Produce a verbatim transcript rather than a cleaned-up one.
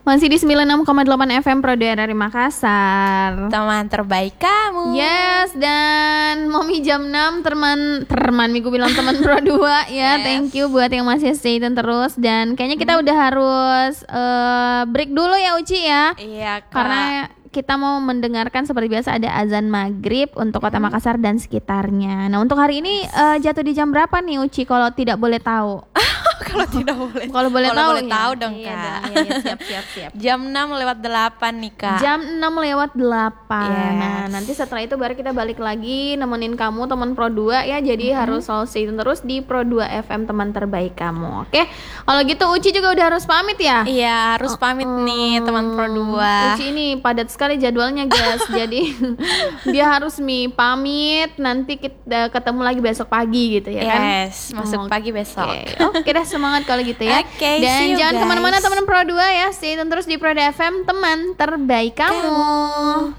Masih di sembilan puluh enam koma delapan F M Pro dua R R I Makassar. Teman terbaik kamu. Yes, dan Momi jam enam teman teman Minggu bilang teman Pro dua ya. Yes. Thank you buat yang masih stay tune terus, dan kayaknya kita hmm. udah harus uh, break dulu ya Uci ya. Iya, Kak. Karena kita mau mendengarkan seperti biasa ada azan maghrib untuk Kota Makassar dan sekitarnya. Nah, untuk hari ini uh, jatuh di jam berapa nih Uci kalau tidak boleh tahu? Kalau tidak boleh. Kalau boleh Kalau tahu boleh ya. tahu dong, Iya Kak. dong, iya, iya, siap siap siap. Jam enam lewat delapan nih, Kak. Jam enam lewat delapan. Yes. Nah, nanti setelah itu baru kita balik lagi nemenin kamu teman Pro dua ya. Jadi mm-hmm. harus selalu stay tune terus di Pro dua F M teman terbaik kamu. Oke. Kalau gitu Uci juga udah harus pamit ya? Iya, harus pamit oh, nih teman Pro dua. Uci ini padat sekali jadwalnya, guys. Jadi dia harus mi pamit, nanti kita ketemu lagi besok pagi gitu ya kan? Yes, masuk oh, pagi besok. Oke, okay, dah semangat kalau gitu ya. Oke, okay, dan jangan guys. kemana-mana teman Pro dua ya. Stay tune terus di Pro dua F M teman terbaik kamu. kamu.